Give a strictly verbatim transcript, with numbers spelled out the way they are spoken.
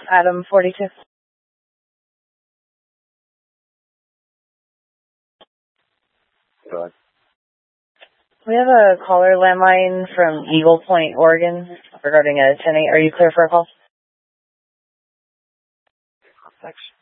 Adam forty-two. Go ahead. We have a caller landline from Eagle Point, Oregon, regarding a ten eight. Are you clear for a call? Thanks.